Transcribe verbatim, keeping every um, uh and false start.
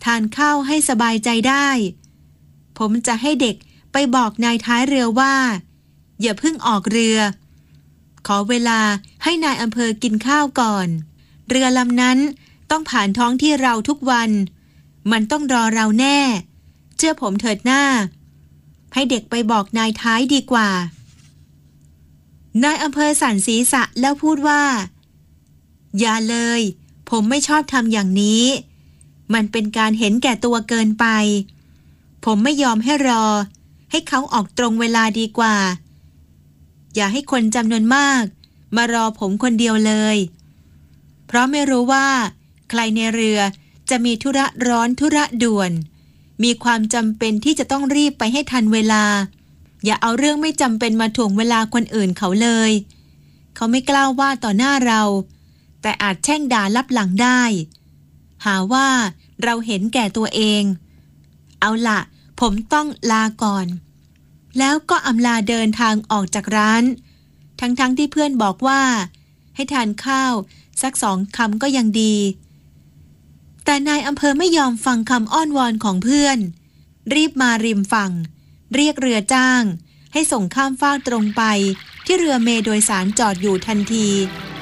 านข้าวให้สบายใจได้ผมจะให้เด็กไปบอกนายท้ายเรือว่าอย่าเพิ่งออกเรือขอเวลาให้นายอำเภอกินข้าวก่อนเรือลำนั้นต้องผ่านท้องที่เราทุกวันมันต้องรอเราแน่เชื่อผมเถิดหน้าให้เด็กไปบอกนายท้ายดีกว่านายอำเภอสั่นศีรษะแล้วพูดว่าอย่าเลยผมไม่ชอบทำอย่างนี้มันเป็นการเห็นแก่ตัวเกินไปผมไม่ยอมให้รอให้เขาออกตรงเวลาดีกว่าอย่าให้คนจำนวนมากมารอผมคนเดียวเลยเพราะไม่รู้ว่าใครในเรือจะมีธุระร้อนธุระด่วนมีความจำเป็นที่จะต้องรีบไปให้ทันเวลาอย่าเอาเรื่องไม่จำเป็นมาถ่วงเวลาคนอื่นเขาเลยเขาไม่กล้าว่าต่อหน้าเราแต่อาจแช่งด่าลับหลังได้หาว่าเราเห็นแก่ตัวเองเอาล่ะผมต้องลาก่อนแล้วก็อำลาเดินทางออกจากร้านทั้งๆ ท, ที่เพื่อนบอกว่าให้ทานข้าวสักสองคำก็ยังดีแต่นายอำเภอไม่ยอมฟังคำอ้อนวอนของเพื่อนรีบมาริมฝั่งเรียกเรือจ้างให้ส่งข้ามฟากตรงไปที่เรือเมโดยสารจอดอยู่ทันที